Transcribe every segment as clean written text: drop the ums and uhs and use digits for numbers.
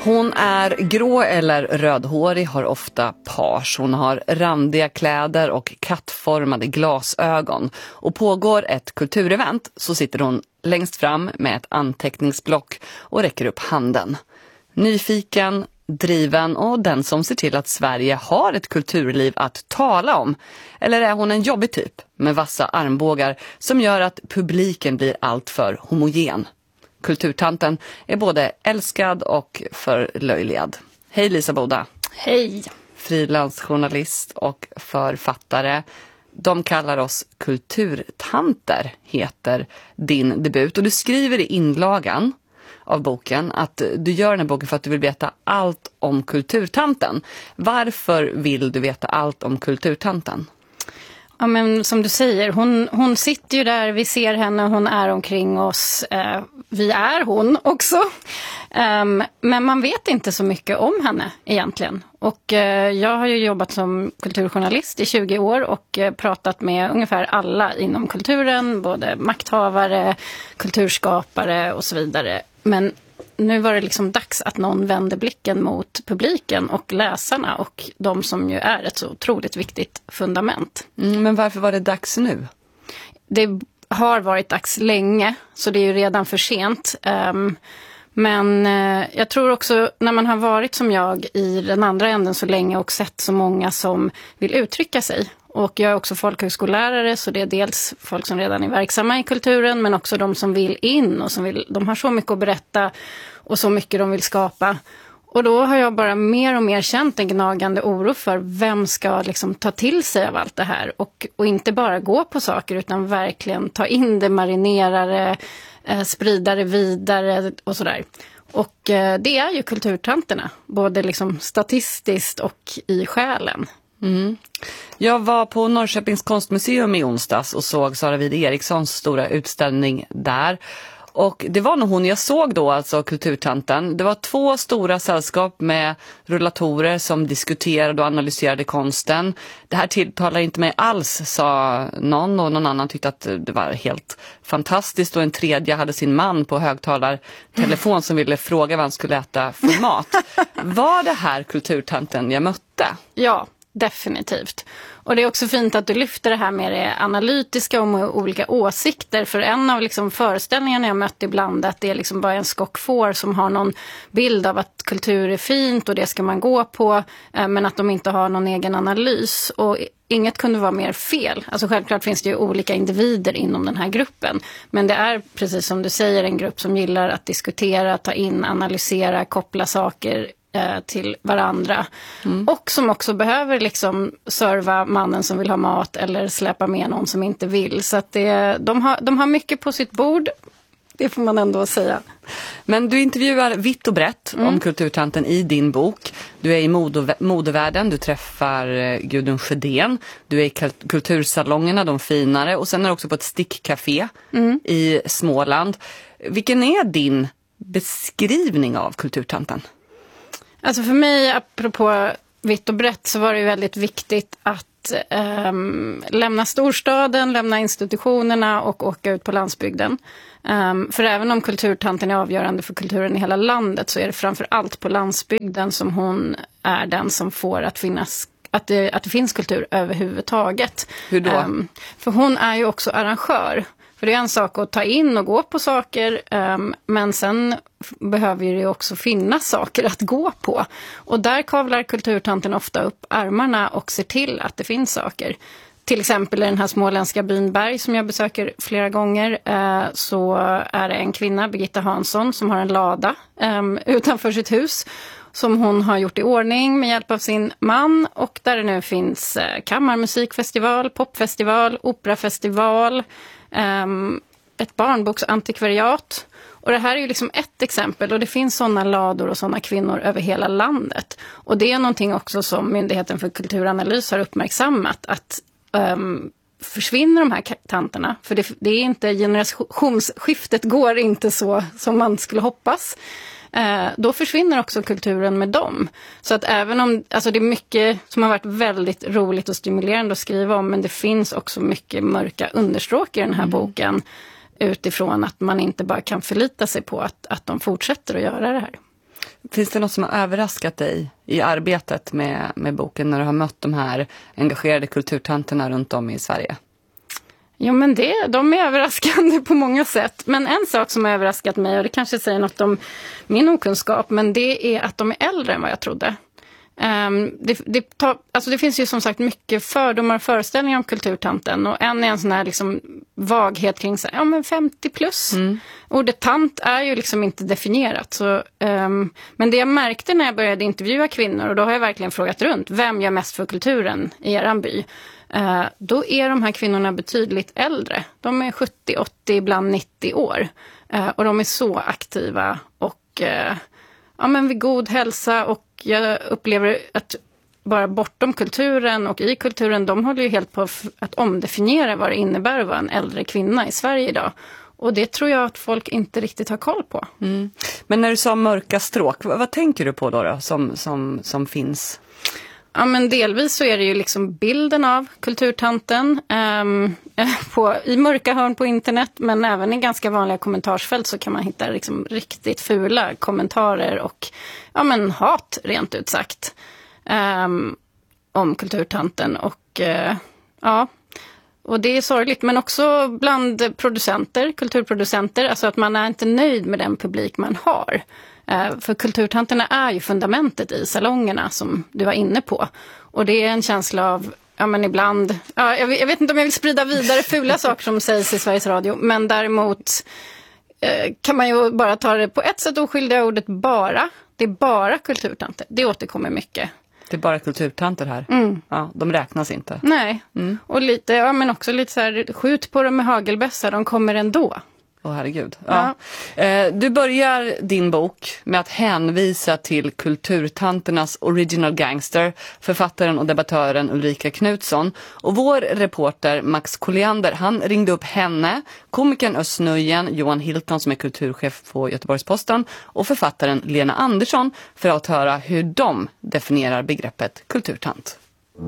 Hon är grå eller rödhårig, har ofta page. Hon har randiga kläder och kattformade glasögon. Och pågår ett kulturevent så sitter hon längst fram med ett anteckningsblock och räcker upp handen. Nyfiken, driven och den som ser till att Sverige har ett kulturliv att tala om. Eller är hon en jobbig typ med vassa armbågar som gör att publiken blir allt för homogen? Kulturtanten är både älskad och förlöjligad. Hej Lisa Boda. Hej. Frilansjournalist och författare. De kallar oss kulturtanter, heter din debut. Och du skriver i inlagan av boken att du gör den här boken för att du vill veta allt om kulturtanten. Varför vill du veta allt om kulturtanten? Ja, men som du säger, hon sitter ju där, vi ser henne, hon är omkring oss, vi är hon också. Men man vet inte så mycket om henne egentligen. Och jag har ju jobbat som kulturjournalist i 20 år och pratat med ungefär alla inom kulturen, både makthavare, kulturskapare och så vidare. Men nu var det liksom dags att någon vände blicken mot publiken och läsarna och de som ju är ett så otroligt viktigt fundament. Men varför var det dags nu? Det har varit dags länge, så det är ju redan för sent. Men jag tror också när man har varit som jag i den andra änden så länge och sett så många som vill uttrycka sig. Och jag är också folkhögskollärare, så det är dels folk som redan är verksamma i kulturen men också de som vill in och de har så mycket att berätta och så mycket de vill skapa. Och då har jag bara mer och mer känt en gnagande oro för vem ska liksom ta till sig av allt det här och inte bara gå på saker utan verkligen ta in det, marinera det, sprida det vidare och sådär. Och det är ju kulturtanterna, både liksom statistiskt och i själen. Mm. Jag var på Norrköpings konstmuseum i onsdags och såg Sara Wide Erikssons stora utställning där. Och det var nog hon jag såg då, alltså kulturtanten. Det var 2 stora sällskap med rullatorer som diskuterade och analyserade konsten. Det här tilltalar inte mig alls, sa någon, och någon annan tyckte att det var helt fantastiskt. Och en tredje hade sin man på högtalartelefon som ville fråga vad han skulle äta för mat. Var det här kulturtanten jag mötte? Ja, definitivt. Och det är också fint att du lyfter det här med det analytiska och med olika åsikter. För en av liksom föreställningarna jag mött ibland är att det är liksom bara en skockfår som har någon bild av att kultur är fint och det ska man gå på. Men att de inte har någon egen analys. Och inget kunde vara mer fel. Alltså självklart finns det ju olika individer inom den här gruppen. Men det är precis som du säger en grupp som gillar att diskutera, ta in, analysera, koppla saker till varandra. Och som också behöver liksom serva mannen som vill ha mat eller släppa med någon som inte vill. Så att de har mycket på sitt bord. Det får man ändå säga. Men du intervjuar vitt och brett om kulturtanten i din bok. Du är i modevärlden, du träffar Gudrun Sjödén. Du är i kultursalongerna, de finare. Och sen är du också på ett stickcafé i Småland. Vilken är din beskrivning av kulturtanten? Alltså för mig, apropå vitt och brett, så var det ju väldigt viktigt att lämna storstaden, lämna institutionerna och åka ut på landsbygden. För även om kulturtanten är avgörande för kulturen i hela landet så är det framför allt på landsbygden som hon är den som får att det finns kultur överhuvudtaget. Hur då? För hon är ju också arrangör. För det är en sak att ta in och gå på saker, men sen behöver det också finnas saker att gå på. Och där kavlar kulturtanten ofta upp armarna och ser till att det finns saker. Till exempel i den här småländska byn Berg som jag besöker flera gånger så är det en kvinna, Birgitta Hansson, som har en lada utanför sitt hus som hon har gjort i ordning med hjälp av sin man, och där det nu finns kammarmusikfestival, popfestival, operafestival, ett barnboksantikvariat. Och det här är ju liksom ett exempel, och det finns sådana lador och sådana kvinnor över hela landet. Och det är någonting också som Myndigheten för kulturanalys har uppmärksammat, att försvinner de här tanterna, för det är inte, generationsskiftet går inte så som man skulle hoppas, då försvinner också kulturen med dem. Så att även om, alltså det är mycket som har varit väldigt roligt och stimulerande att skriva om, men det finns också mycket mörka understråk i den här boken, utifrån att man inte bara kan förlita sig på att de fortsätter att göra det här. Finns det något som har överraskat dig i arbetet med boken när du har mött de här engagerade kulturtanterna runt om i Sverige? Jo, men de är överraskande på många sätt. Men en sak som har överraskat mig, och det kanske säger något om min okunskap, men det är att de är äldre än vad jag trodde. Det finns ju som sagt mycket fördomar och föreställningar om kulturtanten, och en sån här liksom vaghet kring 50 plus. Ordet tant är ju liksom inte definierat, så, men det jag märkte när jag började intervjua kvinnor, och då har jag verkligen frågat runt, vem gör mest för kulturen i eran by? Då är de här kvinnorna betydligt äldre. De är 70, 80, ibland 90 år. Och de är så aktiva och vid god hälsa, och jag upplever att bara bortom kulturen och i kulturen, de håller ju helt på att omdefiniera vad det innebär att vara en äldre kvinna i Sverige idag. Och det tror jag att folk inte riktigt har koll på. Men när du sa mörka stråk, vad tänker du på då som finns? Ja, men delvis så är det ju liksom bilden av kulturtanten i mörka hörn på internet, men även i ganska vanliga kommentarsfält så kan man hitta liksom riktigt fula kommentarer och hat rent ut sagt om kulturtanten. Och och det är sorgligt, men också bland kulturproducenter, alltså att man är inte nöjd med den publik man har. För kulturtanterna är ju fundamentet i salongerna som du var inne på. Och det är en känsla av, ibland, jag vet inte om jag vill sprida vidare fula saker som sägs i Sveriges Radio, men däremot kan man ju bara ta det på ett sätt oskyldiga ordet bara. Det är bara kulturtanter, det återkommer mycket. Det är bara kulturtanter här. Ja, de räknas inte. Nej, och lite, men också lite så här, skjut på dem med hagelbössa, de kommer ändå. Herregud. Ja. Du börjar din bok med att hänvisa till kulturtanternas original gangster, författaren och debattören Ulrika Knutsson. Och vår reporter Max Colliander, han ringde upp henne, komikern Özz Nujen, Johan Hilton som är kulturchef på Göteborgs-Posten och författaren Lena Andersson för att höra hur de definierar begreppet kulturtant.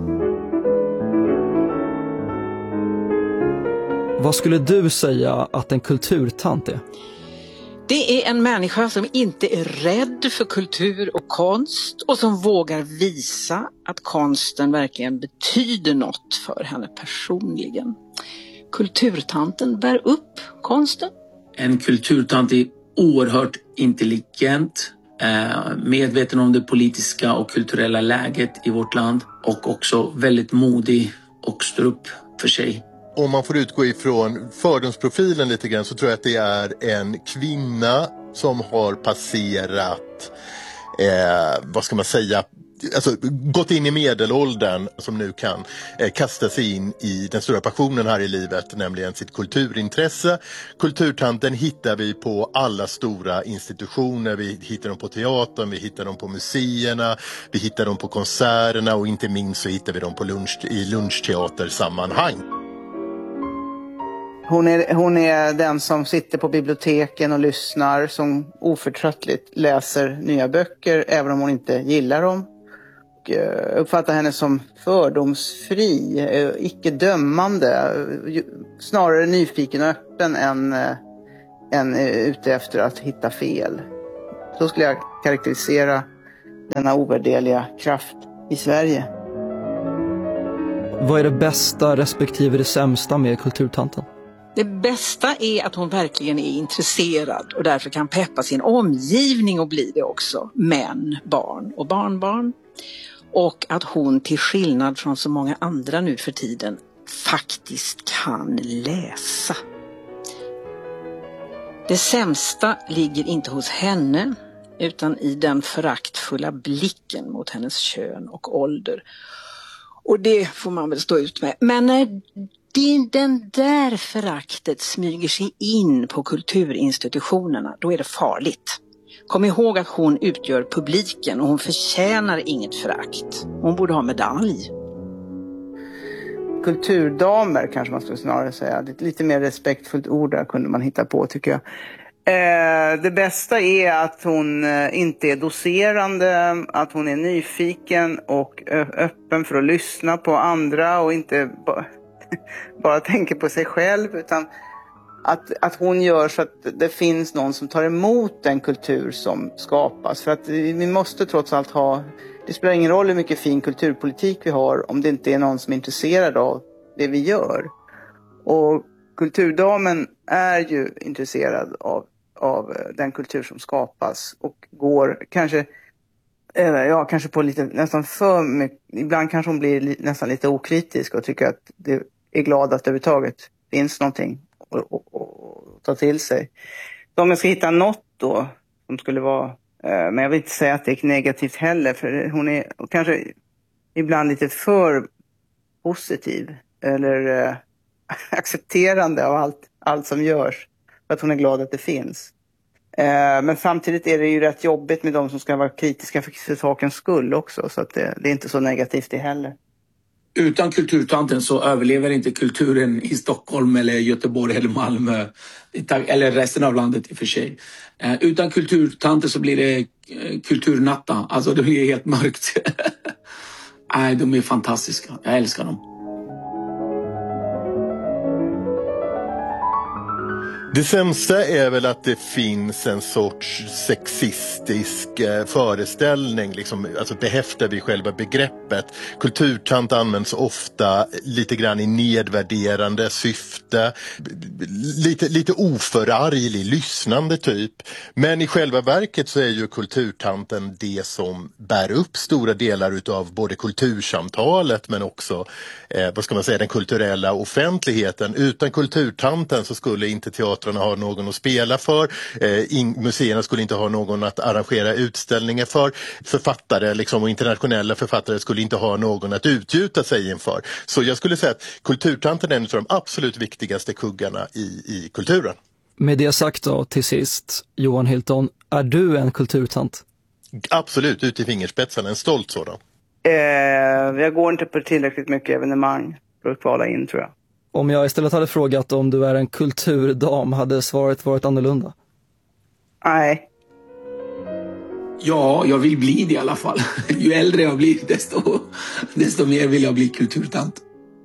Vad skulle du säga att en kulturtant är? Det är en människa som inte är rädd för kultur och konst och som vågar visa att konsten verkligen betyder något för henne personligen. Kulturtanten bär upp konsten. En kulturtant är oerhört intelligent, medveten om det politiska och kulturella läget i vårt land och också väldigt modig och står upp för sig. Om man får utgå ifrån fördomsprofilen lite grann så tror jag att det är en kvinna som har passerat, alltså gått in i medelåldern, som nu kan kasta sig in i den stora passionen här i livet, nämligen sitt kulturintresse. Kulturtanten hittar vi på alla stora institutioner, vi hittar dem på teatern, vi hittar dem på museerna, vi hittar dem på konserterna och inte minst så hittar vi dem i lunchteatersammanhang. Hon är den som sitter på biblioteken och lyssnar, som oförtröttligt läser nya böcker även om hon inte gillar dem. Och uppfattar henne som fördomsfri, icke dömande, snarare nyfiken och öppen än ute efter att hitta fel. Så skulle jag karaktärisera denna ovärderliga kraft i Sverige. Vad är det bästa respektive det sämsta med kulturtanten? Det bästa är att hon verkligen är intresserad och därför kan peppa sin omgivning och bli det också. Män, barn och barnbarn. Och att hon till skillnad från så många andra nu för tiden faktiskt kan läsa. Det sämsta ligger inte hos henne utan i den föraktfulla blicken mot hennes kön och ålder. Och det får man väl stå ut med. Men när den där föraktet smyger sig in på kulturinstitutionerna, då är det farligt. Kom ihåg att hon utgör publiken och hon förtjänar inget förakt. Hon borde ha medalj. Kulturdamer kanske man skulle snarare säga. Det är ett lite mer respektfullt ord där kunde man hitta på, tycker jag. Det bästa är att hon inte är docerande, att hon är nyfiken och öppen för att lyssna på andra och inte bara tänker på sig själv, utan att hon gör så att det finns någon som tar emot den kultur som skapas. För att vi måste trots allt ha, det spelar ingen roll hur mycket fin kulturpolitik vi har om det inte är någon som är intresserad av det vi gör. Och kulturdamen är ju intresserad av den kultur som skapas och går kanske på lite nästan för mycket, ibland kanske hon blir nästan lite okritisk och tycker att det är glad att det överhuvudtaget finns någonting och ta till sig. Så om jag ska hitta något då som skulle vara, men jag vill inte säga att det är negativt heller, för hon är kanske ibland lite för positiv eller accepterande av allt som görs, för att hon är glad att det finns. Men samtidigt är det ju rätt jobbigt med de som ska vara kritiska för sakens skull också, så att det är inte så negativt det heller. Utan kulturtanten så överlever inte kulturen i Stockholm eller Göteborg eller Malmö eller resten av landet i och för sig. Utan kulturtanten så blir det kulturnatta. Alltså det blir helt mörkt. Nej, de är fantastiska. Jag älskar dem. Det sämsta är väl att det finns en sorts sexistisk föreställning, liksom, alltså behäftad vid själva begreppet. Kulturtant används ofta lite grann i nedvärderande syfte, lite oförarglig, lyssnande typ. Men i själva verket så är ju kulturtanten det som bär upp stora delar utav både kultursamtalet men också den kulturella offentligheten. Utan kulturtanten så skulle inte teatrarna ha någon att spela för, museerna skulle inte ha någon att arrangera utställningar för, författare liksom, och internationella författare skulle inte ha någon att utgjuta sig inför. Så jag skulle säga att kulturtanten är en av de absolut viktigaste kuggarna i kulturen. Med det sagt då, till sist, Johan Hilton, är du en kulturtant? Absolut, ut i fingerspetsarna, en stolt sådan. Jag går inte på tillräckligt mycket evenemang för att kvala in, tror jag. Om jag istället hade frågat om du är en kulturdam, hade svaret varit annorlunda? Nej. Ja, jag vill bli det i alla fall. Ju äldre jag blir, desto mer vill jag bli kulturtant.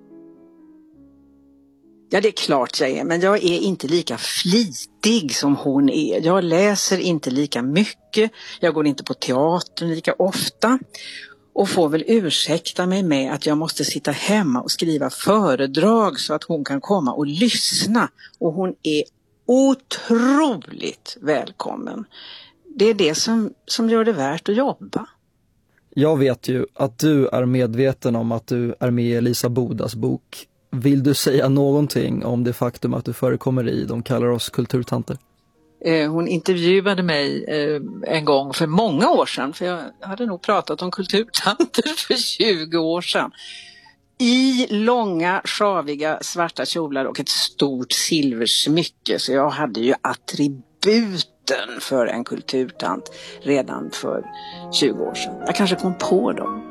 Ja, det är klart jag är, men jag är inte lika flitig som hon är. Jag läser inte lika mycket, jag går inte på teatern lika ofta. Och får väl ursäkta mig med att jag måste sitta hemma och skriva föredrag så att hon kan komma och lyssna. Och hon är otroligt välkommen. Det är det som gör det värt att jobba. Jag vet ju att du är medveten om att du är med i Lisa Bodas bok. Vill du säga någonting om det faktum att du förekommer i De kallar oss kulturtanter? Hon intervjuade mig en gång för många år sedan, för jag hade nog pratat om kulturtanter för 20 år sedan. I långa, sjaviga, svarta kjolar och ett stort silversmycke, så jag hade ju attributen för en kulturtant redan för 20 år sedan. Jag kanske kom på dem.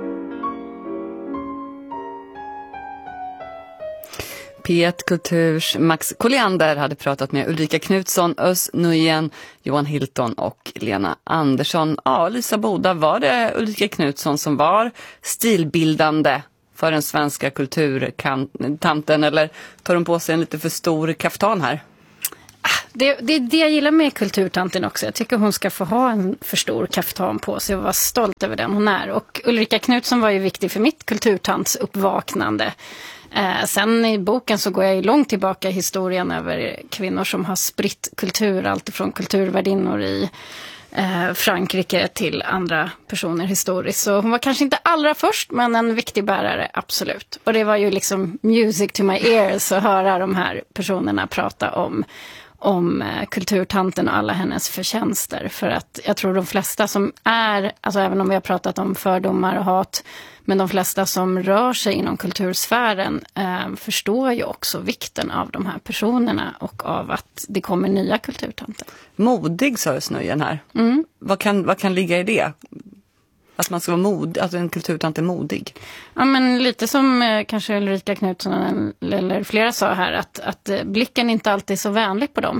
P1 Kulturs Max Colliander hade pratat med Ulrika Knutsson, Özz Nujen, Johan Hilton och Lena Andersson. Ja, Lisa Boda, var det Ulrika Knutsson som var stilbildande för den svenska kulturtanten, eller tar hon på sig en lite för stor kaftan här? Det är det jag gillar med kulturtanten också. Jag tycker hon ska få ha en för stor kaftan på sig och vara stolt över den hon är. Och Ulrika Knutsson var ju viktig för mitt kulturtants uppvaknande. Sen i boken så går jag ju långt tillbaka i historien över kvinnor som har spritt kultur, alltifrån kulturvärdinnor i Frankrike till andra personer historiskt. Så hon var kanske inte allra först, men en viktig bärare, absolut. Och det var ju liksom music to my ears att höra de här personerna prata om kulturtanten och alla hennes förtjänster. För att jag tror de flesta som är, alltså även om vi har pratat om fördomar och hat, men de flesta som rör sig inom kultursfären förstår ju också vikten av de här personerna och av att det kommer nya kulturtanter. Modig, sa Özz Nujen här. Mm. Vad kan ligga i det? Att man ska vara modig, att en kulturtant är modig? Ja, men lite som kanske Ulrika Knutsson eller flera sa här, att blicken inte alltid är så vänlig på dem.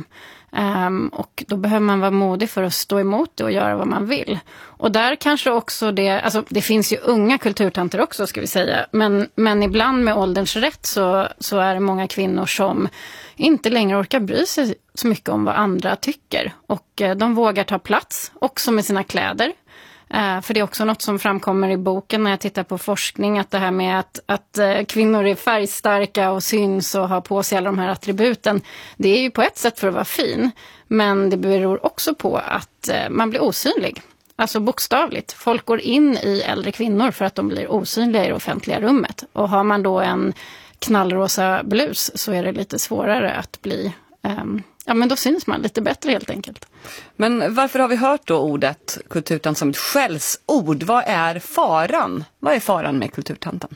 Och då behöver man vara modig för att stå emot det och göra vad man vill. Och där kanske också det finns ju unga kulturtanter också ska vi säga. Men ibland med ålderns rätt så är det många kvinnor som inte längre orkar bry sig så mycket om vad andra tycker. Och de vågar ta plats också med sina kläder. För det är också något som framkommer i boken när jag tittar på forskning, att det här med att kvinnor är färgstarka och syns och har på sig alla de här attributen, det är ju på ett sätt för att vara fin, men det beror också på att man blir osynlig. Alltså bokstavligt. Folk går in i äldre kvinnor för att de blir osynliga i det offentliga rummet. Och har man då en knallrosa blus så är det lite svårare att bli... men då syns man lite bättre helt enkelt. Men varför har vi hört då ordet kulturtant som ett skällsord? Vad är faran? Vad är faran med kulturtanten?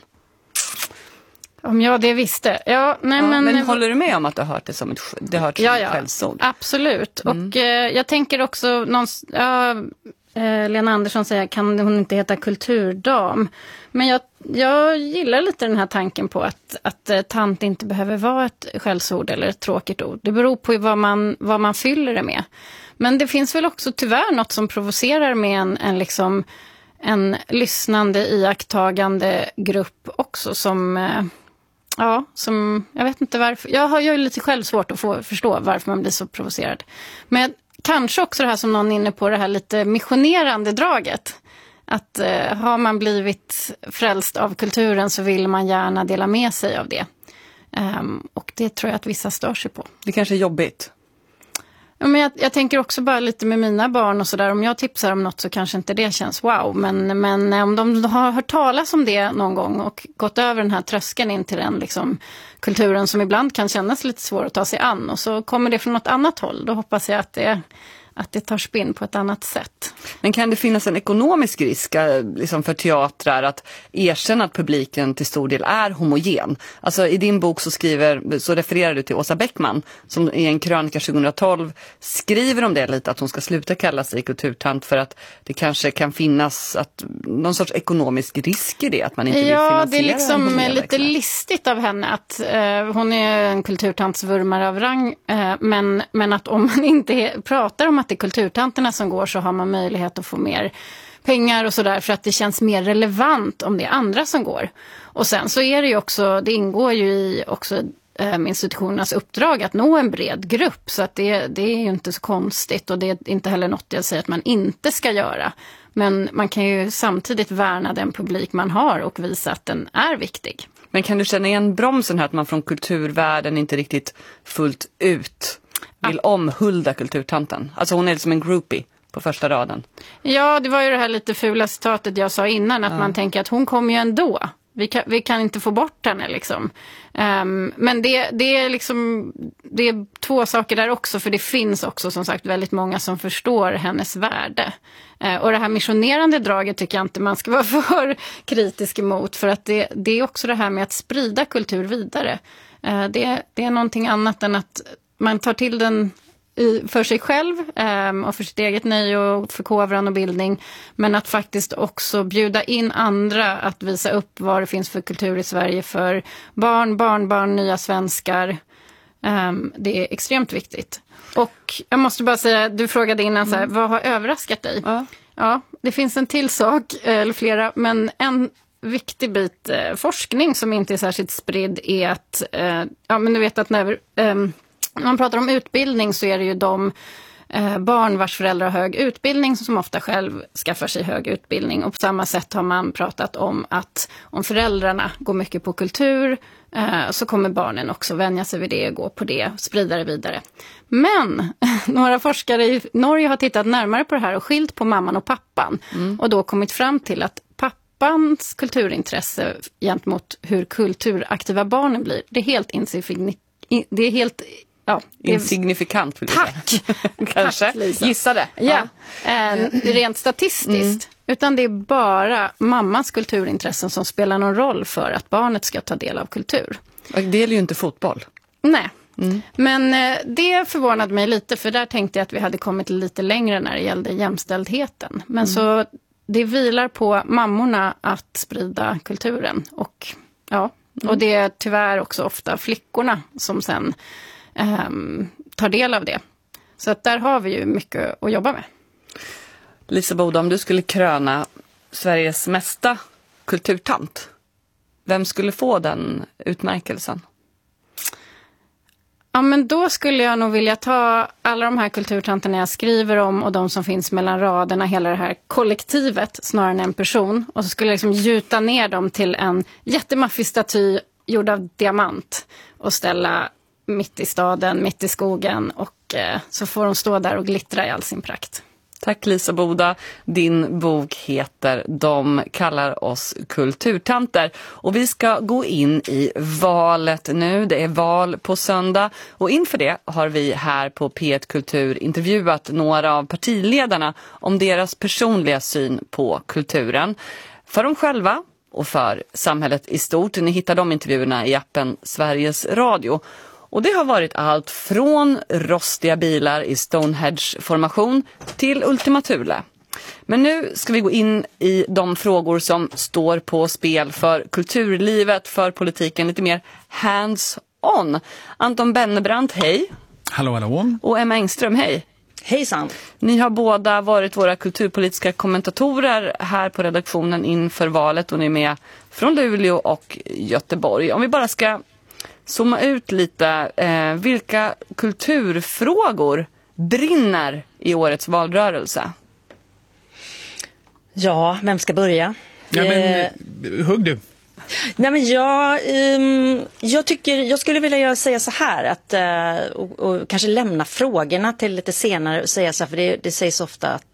Om jag det visste. Men håller du med om att du har hört det som ett skällsord? Absolut. Och jag tänker också Lena Andersson säger, kan hon inte heta kulturdam? Men jag gillar lite den här tanken på att tant inte behöver vara ett skällsord eller ett tråkigt ord. Det beror på vad man fyller det med. Men det finns väl också tyvärr något som provocerar med en lyssnande, iakttagande grupp också som jag vet inte varför. Jag har ju lite själv svårt att förstå varför man blir så provocerad. Men kanske också det här som någon är inne på, det här lite missionerande draget. Att har man blivit frälst av kulturen så vill man gärna dela med sig av det. Och det tror jag att vissa stör sig på. Det kanske är jobbigt. Ja, men jag tänker också bara lite med mina barn och sådär. Om jag tipsar om något så kanske inte det känns wow. Men om de har hört talas om det någon gång och gått över den här tröskeln in till den kulturen som ibland kan kännas lite svår att ta sig an. Och så kommer det från något annat håll. Då hoppas jag att det tar spinn på ett annat sätt. Men kan det finnas en ekonomisk risk för teatrar att erkänna att publiken till stor del är homogen? Alltså i din bok så refererar du till Åsa Bäckman som i en krönika 2012 skriver om det lite, att hon ska sluta kalla sig kulturtant för att det kanske kan finnas någon sorts ekonomisk risk i det, att man inte vill finansiera. Ja, det är lite listigt av henne att hon är en kulturtantsvurmare av rang, men att om man inte pratar om att det är kulturtanterna som går så har man möjlighet att få mer pengar och sådär, för att det känns mer relevant om det är andra som går. Och sen så är det ju också, det ingår ju i också institutionernas uppdrag att nå en bred grupp, så att det är ju inte så konstigt, och det är inte heller något jag säger att man inte ska göra. Men man kan ju samtidigt värna den publik man har och visa att den är viktig. Men kan du känna igen bromsen här, att man från kulturvärlden inte riktigt fullt ut vill omhulda kulturtanten? Alltså hon är som en groupie på första raden. Ja, det var ju det här lite fula citatet jag sa innan, att man tänker att hon kommer ju ändå. Vi kan inte få bort henne men det är två saker där också, för det finns också som sagt väldigt många som förstår hennes värde. Och det här missionerande draget tycker jag inte man ska vara för kritisk emot, för att det är också det här med att sprida kultur vidare. Det är någonting annat än att man tar till den för sig själv och för sitt eget nöje och förkovran och bildning, men att faktiskt också bjuda in andra att visa upp vad det finns för kultur i Sverige för barn, barnbarn, nya svenskar. Det är extremt viktigt. Och jag måste bara säga, du frågade innan så här, vad har överraskat dig? Ja, det finns en till sak, eller flera, men en viktig bit forskning som inte är särskilt spridd är att, men du vet att när man pratar om utbildning så är det ju de barn vars föräldrar har hög utbildning som ofta själv skaffar sig hög utbildning. Och på samma sätt har man pratat om att om föräldrarna går mycket på kultur så kommer barnen också vänja sig vid det, gå på det, sprida det vidare. Men några forskare i Norge har tittat närmare på det här och skilt på mamman och pappan. Och då kommit fram till att pappans kulturintresse gentemot hur kulturaktiva barnen blir, det är helt insignifikant. Tack! Kanske. Tack, gissade. Ja. Rent statistiskt. Utan det är bara mammans kulturintressen som spelar någon roll för att barnet ska ta del av kultur. Och det gäller ju inte fotboll. Nej. Men det förvånade mig lite, för där tänkte jag att vi hade kommit lite längre när det gällde jämställdheten. Men så det vilar på mammorna att sprida kulturen. Och det är tyvärr också ofta flickorna som sen tar del av det. Så att där har vi ju mycket att jobba med. Lisa Boda, om du skulle kröna Sveriges mesta kulturtant, vem skulle få den utmärkelsen? Ja, men då skulle jag nog vilja ta alla de här kulturtanterna jag skriver om och de som finns mellan raderna, hela det här kollektivet snarare än en person. Och så skulle jag liksom gjuta ner dem till en jättemaffig staty gjord av diamant och ställa mitt i staden, mitt i skogen, och så får de stå där och glittra i all sin prakt. Tack Lisa Boda. Din bok heter De kallar oss kulturtanter. Och vi ska gå in i valet nu. Det är val på söndag. Och inför det har vi här på P1 Kultur intervjuat några av partiledarna om deras personliga syn på kulturen. För dem själva och för samhället i stort. Ni hittar de intervjuerna i appen Sveriges Radio. Och det har varit allt från rostiga bilar i Stonehenge-formation till Ultima Thule. Men nu ska vi gå in i de frågor som står på spel för kulturlivet, för politiken, lite mer hands-on. Anton Bennebrant, hej. Hallå, hallå. Och Emma Engström, hej. Hejsan. Ni har båda varit våra kulturpolitiska kommentatorer här på redaktionen inför valet och ni är med från Luleå och Göteborg. Om vi bara ska zooma ut lite, vilka kulturfrågor brinner i årets valrörelse? Ja, vem ska börja? Ja, men, hugg du. Nej, men jag skulle vilja säga så här att, och kanske lämna frågorna till lite senare och säga så här, för det sägs ofta att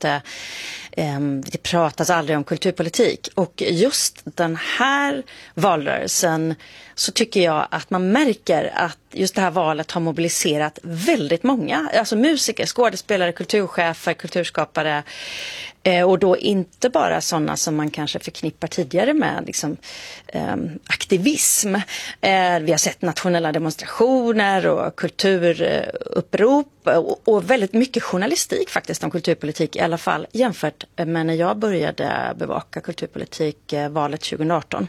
det pratas aldrig om kulturpolitik, och just den här valrörelsen så tycker jag att man märker att just det här valet har mobiliserat väldigt många, alltså musiker, skådespelare, kulturchefer, kulturskapare, och då inte bara sådana som man kanske förknippar tidigare med liksom, aktivism. Vi har sett nationella demonstrationer och kulturupprop och väldigt mycket journalistik faktiskt om kulturpolitik, i alla fall jämfört med när jag började bevaka kulturpolitik valet 2018.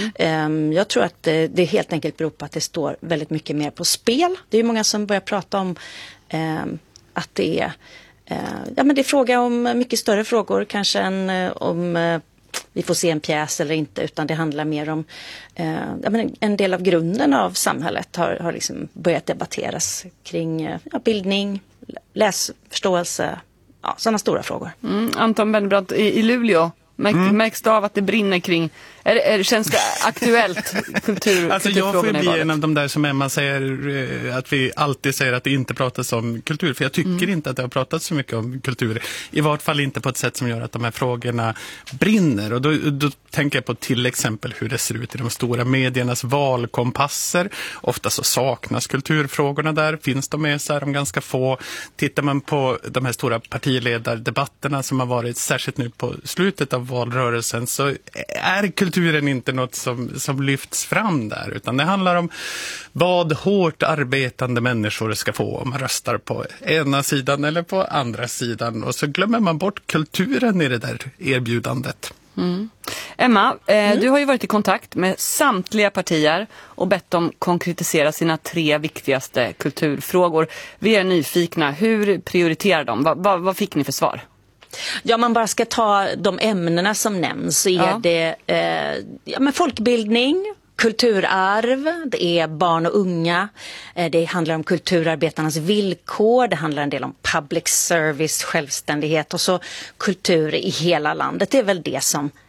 Jag tror att det helt enkelt beror på att det står väldigt mycket mer på spel. Det är ju många som börjar prata om att det är men det är fråga om mycket större frågor kanske än om vi får se en pjäs eller inte, utan det handlar mer om en del av grunden av samhället har liksom börjat debatteras kring bildning, läsförståelse, sådana stora frågor. Anton Bennebrant, i Luleå, märks det av att det brinner kring, känns det aktuellt kulturfrågorna alltså jag får i bli en av de där som Emma säger, att vi alltid säger att det inte pratas om kultur, för jag tycker inte att det har pratats så mycket om kultur, i vart fall inte på ett sätt som gör att de här frågorna brinner, och då tänker jag på till exempel hur det ser ut i de stora mediernas valkompasser. Ofta så saknas kulturfrågorna där, finns de med så är de ganska få. Tittar man på de här stora partiledardebatterna som har varit särskilt nu på slutet av valrörelsen, så är kulturen inte något som lyfts fram där, utan det handlar om vad hårt arbetande människor ska få om man röstar på ena sidan eller på andra sidan, och så glömmer man bort kulturen i det där erbjudandet. Emma, du har ju varit i kontakt med samtliga partier och bett dem konkretisera sina 3 viktigaste kulturfrågor. Vi är nyfikna, hur prioriterar de? Vad fick ni för svar? Ja, man bara ska ta de ämnena som nämns, så är det folkbildning, kulturarv, det är barn och unga, det handlar om kulturarbetarnas villkor, det handlar en del om public service, självständighet och så kultur i hela landet. Det är väl det som